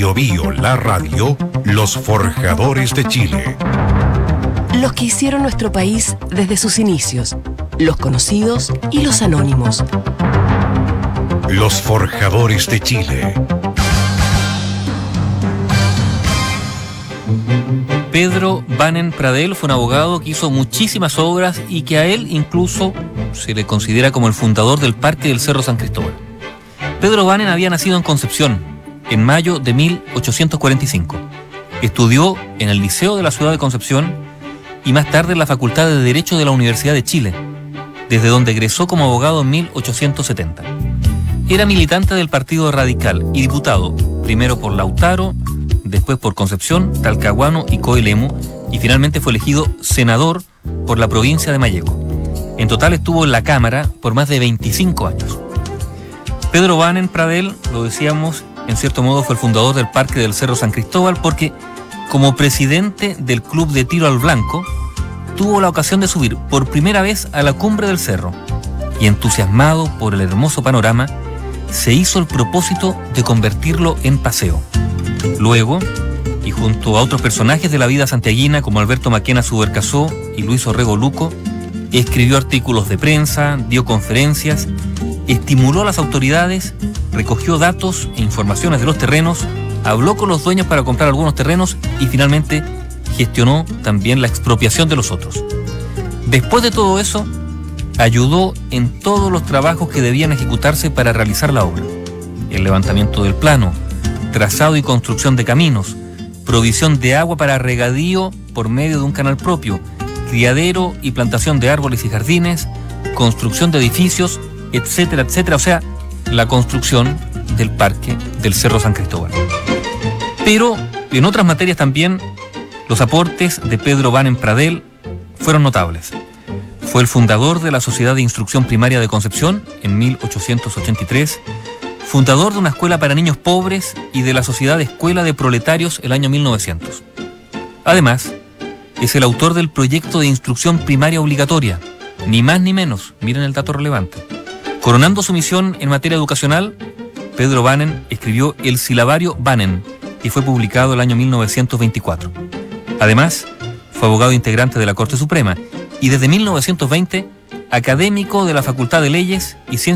Biobío, la radio, los forjadores de Chile. Los que hicieron nuestro país desde sus inicios, los conocidos y los anónimos. Los forjadores de Chile. Pedro Banen Pradel fue un abogado que hizo muchísimas obras y que a él incluso se le considera como el fundador del Parque del Cerro San Cristóbal. Pedro Banen había nacido en Concepción en mayo de 1845. Estudió en el Liceo de la ciudad de Concepción y más tarde en la Facultad de Derecho de la Universidad de Chile, desde donde egresó como abogado en 1870. Era militante del Partido Radical y diputado, primero por Lautaro, después por Concepción, Talcahuano y Coelemu, y finalmente fue elegido senador por la provincia de Malleco. En total estuvo en la Cámara por más de 25 años. Pedro Banen Pradel, lo decíamos, en cierto modo fue el fundador del Parque del Cerro San Cristóbal porque, como presidente del Club de Tiro al Blanco, tuvo la ocasión de subir por primera vez a la cumbre del cerro y, entusiasmado por el hermoso panorama, se hizo el propósito de convertirlo en paseo. Luego, y junto a otros personajes de la vida santiaguina como Alberto Maquena Subercasó y Luis Orrego Luco, escribió artículos de prensa, dio conferencias, estimuló a las autoridades, recogió datos e informaciones de los terrenos, habló con los dueños para comprar algunos terrenos y finalmente gestionó también la expropiación de los otros. Después de todo eso, ayudó en todos los trabajos que debían ejecutarse para realizar la obra: el levantamiento del plano, trazado y construcción de caminos, provisión de agua para regadío por medio de un canal propio, criadero y plantación de árboles y jardines, construcción de edificios, etcétera, etcétera. O sea, la construcción del Parque del Cerro San Cristóbal. Pero en otras materias también los aportes de Pedro Banen Pradel fueron notables. Fue el fundador de la Sociedad de Instrucción Primaria de Concepción en 1883, fundador de una escuela para niños pobres y de la Sociedad de Escuela de Proletarios el año 1900. Además, es el autor del proyecto de instrucción primaria obligatoria, ni más ni menos, miren el dato relevante. Coronando su misión en materia educacional, Pedro Banen escribió el Silabario Banen y fue publicado el año 1924. Además, fue abogado integrante de la Corte Suprema y desde 1920 académico de la Facultad de Leyes y Ciencias